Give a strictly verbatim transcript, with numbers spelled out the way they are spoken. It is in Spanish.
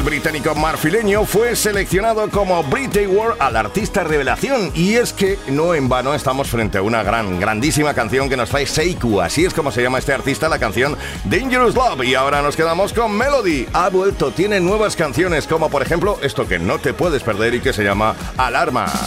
británico marfileño fue seleccionado como Brit Award al artista revelación. Y es que no en vano estamos frente a una gran, grandísima canción que nos trae Seiku. Así es como se llama este artista, la canción Dangerous Love. Y ahora nos quedamos con Melody. Ha vuelto, tiene nuevas canciones, como por ejemplo esto que no te puedes perder y que se llama Alarma.